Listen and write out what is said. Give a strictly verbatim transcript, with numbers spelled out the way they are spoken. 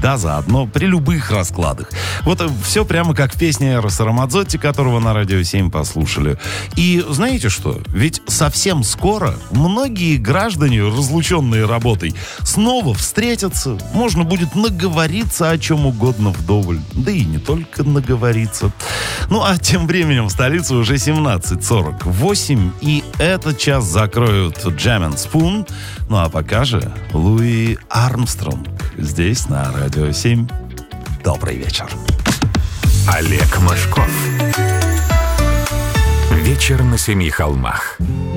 всегда заодно при любых раскладах. Вот все прямо как в песне Эроса Рамадзотти, которого на Радио семь послушали. И знаете что? Ведь совсем скоро многие граждане, разлученные работой, снова встретятся. Можно будет наговориться о чем угодно вдоволь. Да и не только наговориться. Ну а тем временем в столице уже семнадцать сорок восемь, и этот час закроют Jam and Spoon. Ну а пока же Луи Армстронг здесь на Радио семь. Добрый вечер. Олег Мошков. Вечер на семи холмах.